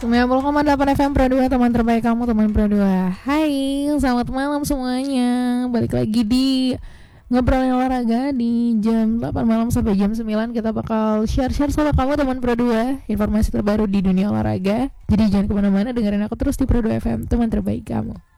90,8 FM Pro 2, teman terbaik kamu, teman Pro 2. Hai, selamat malam semuanya. Balik lagi di Ngobrolin Olahraga di jam 8 malam sampai jam 9. Kita bakal share-share sama kamu, teman Pro 2, informasi terbaru di dunia olahraga. Jadi jangan kemana-mana, dengerin aku terus di Pro 2 FM, teman terbaik kamu.